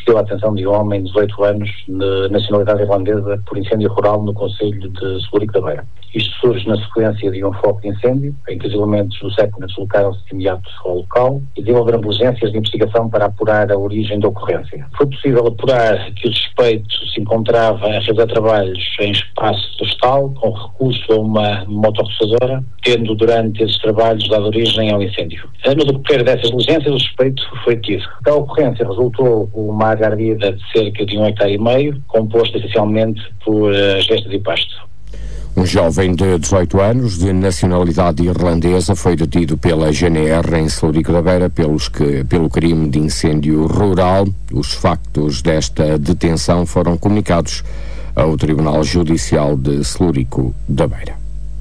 mereceu a atenção de um homem de 18 anos, de nacionalidade irlandesa, por incêndio rural no concelho de Celurico da Beira. Isto surge na sequência de um foco de incêndio, em que os elementos do SECNA deslocaram-se de imediato ao local e desenvolveram diligências de investigação para apurar a origem da ocorrência. Foi possível apurar que o suspeito se encontrava a realizar trabalhos em espaço florestal, com recurso a uma motorroçadora, tendo durante esses trabalhos dado origem ao incêndio. No decorrer dessas diligências, o suspeito foi detido. Da ocorrência resultou uma área ardida de cerca de 1,5 hectares, composta essencialmente por gestas e pasto. Um jovem de 18 anos, de nacionalidade irlandesa, foi detido pela GNR em Celurico da Beira pelo crime de incêndio rural. Os factos desta detenção foram comunicados ao Tribunal Judicial de Celurico da Beira.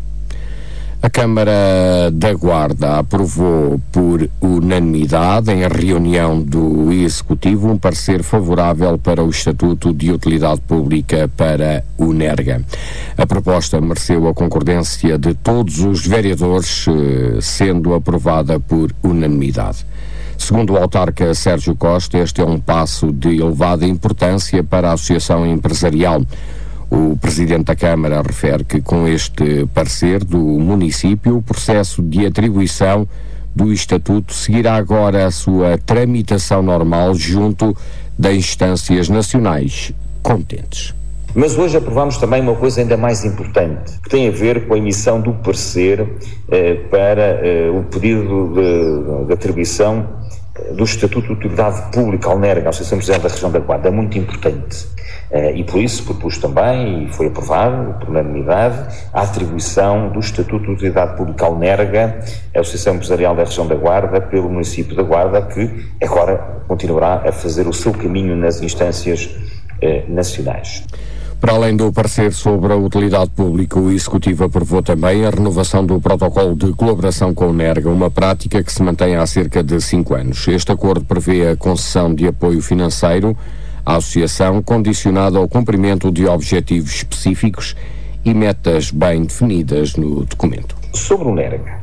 A Câmara da Guarda aprovou por unanimidade, em reunião do Executivo, um parecer favorável para o Estatuto de Utilidade Pública para o NERGA. A proposta mereceu a concordância de todos os vereadores, sendo aprovada por unanimidade. Segundo o autarca Sérgio Costa, este é um passo de elevada importância para a Associação Empresarial. O Presidente da Câmara refere que com este parecer do município, o processo de atribuição do Estatuto seguirá agora a sua tramitação normal junto das instâncias nacionais competentes. Mas hoje aprovamos também uma coisa ainda mais importante, que tem a ver com a emissão do parecer para o pedido de atribuição do Estatuto de Utilidade Pública ao NERGA, à Associação Empresarial da Região da Guarda. É muito importante. E por isso propus também, e foi aprovado por unanimidade, a atribuição do Estatuto de Utilidade Pública ao NERGA, a Associação Empresarial da Região da Guarda, pelo município da Guarda, que agora continuará a fazer o seu caminho nas instâncias nacionais. Para além do parecer sobre a utilidade pública, o Executivo aprovou também a renovação do protocolo de colaboração com o NERGA, uma prática que se mantém há cerca de 5 anos. Este acordo prevê a concessão de apoio financeiro à Associação, condicionado ao cumprimento de objetivos específicos e metas bem definidas no documento. Sobre o NERGA,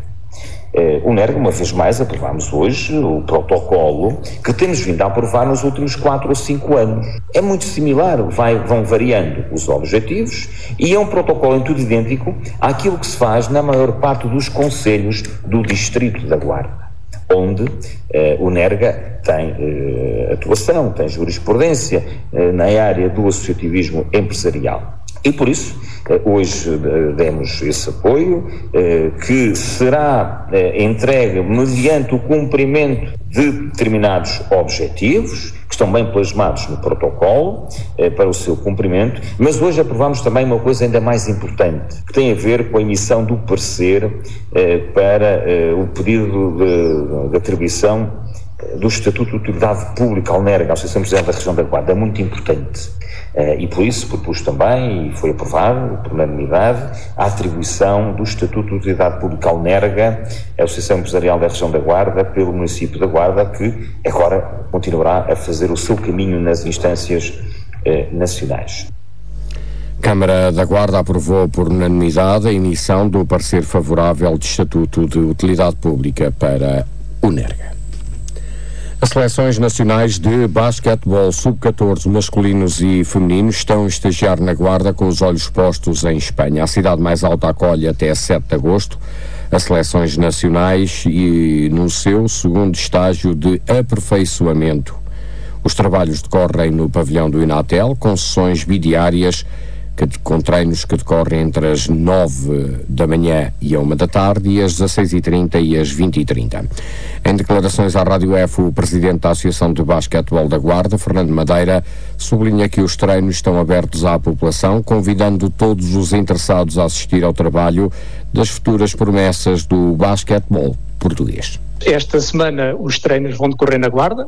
uma vez mais, aprovámos hoje o protocolo que temos vindo a aprovar nos últimos 4 ou 5 anos. É muito similar, vão variando os objetivos e é um protocolo em tudo idêntico àquilo que se faz na maior parte dos concelhos do Distrito da Guarda, onde o NERGA tem atuação, tem jurisprudência na área do associativismo empresarial. E por isso, hoje demos esse apoio, que será entregue mediante o cumprimento de determinados objetivos, que estão bem plasmados no protocolo, para o seu cumprimento, mas hoje aprovamos também uma coisa ainda mais importante, que tem a ver com a emissão do parecer para o pedido de atribuição do Estatuto de Utilidade Pública ao NERGA, à Associação Empresarial da Região da Guarda. É muito importante. E por isso propus também, e foi aprovado por unanimidade, a atribuição do Estatuto de Utilidade Pública ao NERGA, a Associação Empresarial da Região da Guarda, pelo município da Guarda, que agora continuará a fazer o seu caminho nas instâncias nacionais. Câmara da Guarda aprovou por unanimidade a emissão do parecer favorável de Estatuto de Utilidade Pública para o NERGA. As seleções nacionais de basquetebol sub-14 masculinos e femininos estão a estagiar na Guarda com os olhos postos em Espanha. A cidade mais alta acolhe até 7 de agosto as seleções nacionais e no seu segundo estágio de aperfeiçoamento. Os trabalhos decorrem no pavilhão do Inatel, com sessões bidiárias com treinos que decorrem entre as 9 da manhã e a 1 da tarde e às 16h30 e às 20h30. Em declarações à Rádio F, o presidente da Associação de Basquetebol da Guarda, Fernando Madeira, sublinha que os treinos estão abertos à população, convidando todos os interessados a assistir ao trabalho das futuras promessas do basquetebol português. Esta semana os treinos vão decorrer na Guarda,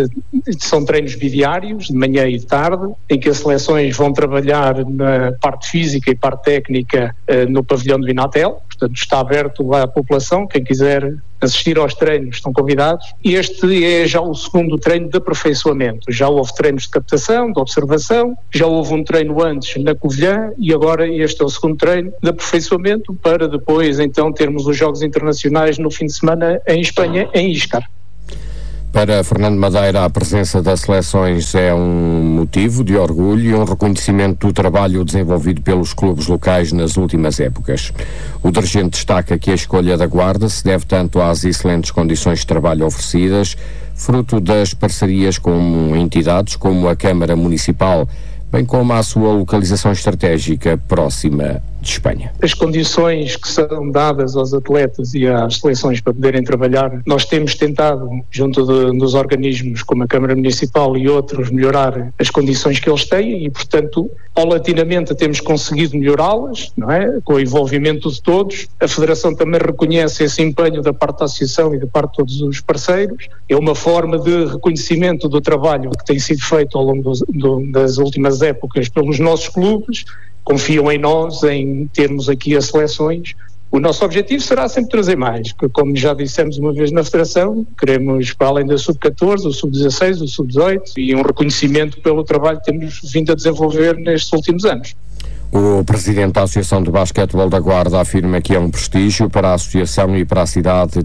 são treinos bidiários, de manhã e de tarde, em que as seleções vão trabalhar na parte física e parte técnica no pavilhão do Inatel, portanto está aberto à população, quem quiser assistir aos treinos estão convidados. Este é já o segundo treino de aperfeiçoamento, já houve treinos de captação, de observação, já houve um treino antes na Covilhã e agora este é o segundo treino de aperfeiçoamento para depois então termos os Jogos Internacionais no fim de semana em Espanha, em Íscar. Para Fernando Madeira, a presença das seleções é um motivo de orgulho e um reconhecimento do trabalho desenvolvido pelos clubes locais nas últimas épocas. O dirigente destaca que a escolha da Guarda se deve tanto às excelentes condições de trabalho oferecidas, fruto das parcerias com entidades como a Câmara Municipal, bem como à sua localização estratégica próxima de Espanha. As condições que são dadas aos atletas e às seleções para poderem trabalhar, nós temos tentado, junto dos organismos como a Câmara Municipal e outros, melhorar as condições que eles têm e, portanto, paulatinamente temos conseguido melhorá-las, não é? Com o envolvimento de todos. A Federação também reconhece esse empenho da parte da Associação e da parte de todos os parceiros. É uma forma de reconhecimento do trabalho que tem sido feito ao longo das últimas épocas pelos nossos clubes. Confiam em nós, em termos aqui as seleções. O nosso objetivo será sempre trazer mais, porque, como já dissemos uma vez na Federação, queremos, para além da Sub-14, o Sub-16, o Sub-18 e um reconhecimento pelo trabalho que temos vindo a desenvolver nestes últimos anos. O presidente da Associação de Basquetebol da Guarda afirma que é um prestígio para a Associação e para a cidade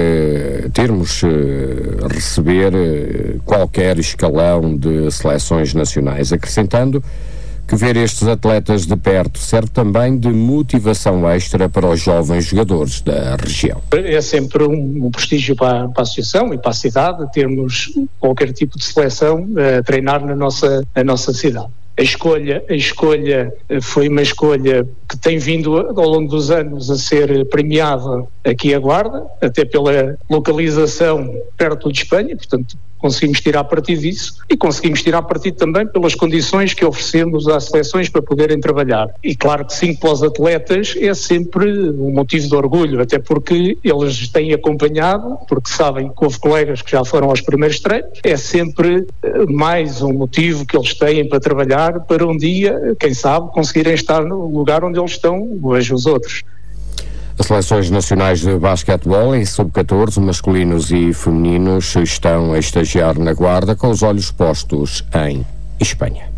receber qualquer escalão de seleções nacionais, acrescentando que ver estes atletas de perto serve também de motivação extra para os jovens jogadores da região. É sempre um prestígio para a Associação e para a cidade termos qualquer tipo de seleção a treinar na nossa cidade. A escolha foi uma escolha que tem vindo ao longo dos anos a ser premiada aqui a Guarda, até pela localização perto de Espanha, portanto conseguimos tirar partido disso e conseguimos tirar partido também pelas condições que oferecemos às seleções para poderem trabalhar. E claro que sim, para os atletas é sempre um motivo de orgulho, até porque eles têm acompanhado, porque sabem que houve colegas que já foram aos primeiros treinos, é sempre mais um motivo que eles têm para trabalhar, para um dia, quem sabe, conseguirem estar no lugar onde eles estão hoje os outros. As seleções nacionais de basquetebol em sub-14, masculinos e femininos, estão a estagiar na Guarda com os olhos postos em Espanha.